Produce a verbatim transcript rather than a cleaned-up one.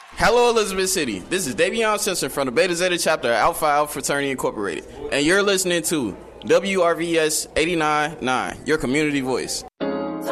Hello, Elizabeth City. This is Davion Simpson from the Beta Zeta chapter of Alpha Alpha Fraternity Incorporated, and you're listening to W R V S eighty-nine point nine, your community voice.